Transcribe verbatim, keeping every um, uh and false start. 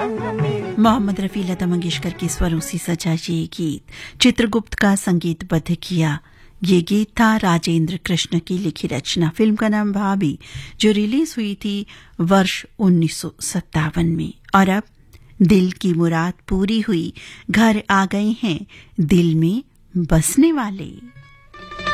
मोहम्मद रफी, लता मंगेशकर के स्वरों से सजा ये गीत चित्रगुप्त का संगीतबद्ध किया। ये गीत था राजेंद्र कृष्ण की लिखी रचना। फिल्म का नाम भाभी, जो रिलीज हुई थी वर्ष उन्नीस सौ सत्तावन में। और अब दिल की मुराद पूरी हुई, घर आ गए हैं दिल में बसने वाले।